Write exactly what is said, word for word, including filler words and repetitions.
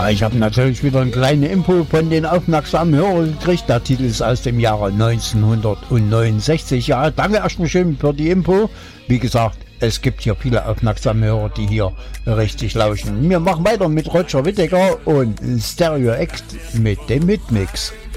Ja, ich habe natürlich wieder eine kleine Info von den aufmerksamen Hörern gekriegt. Der Titel ist aus dem Jahre neunzehnhundertneunundsechzig. Ja, danke erstmal schön für die Info. Wie gesagt, es gibt hier viele aufmerksame Hörer, die hier richtig lauschen. Wir machen weiter mit Roger Whittaker und Stereo Act mit dem Hitmix.